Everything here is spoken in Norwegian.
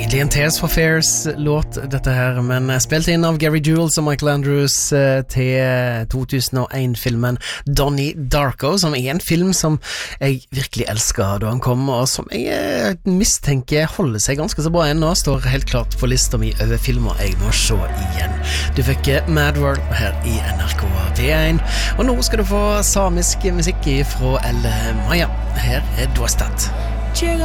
Egentlig en Tears for Fears-låt, dette her, men spilt inn av Gary Jules og Michael Andrews til 2001-filmen Donnie Darko, som en film som jeg virkelig elsket da han kom, og som jeg mistenker holder seg ganske så bra ennå, står helt klart på lista mi over filmer jeg må se igjen. Du fikk Mad World her i NRK V1, og nå skal du få samisk musikk fra Elle Maja. Her Dostat.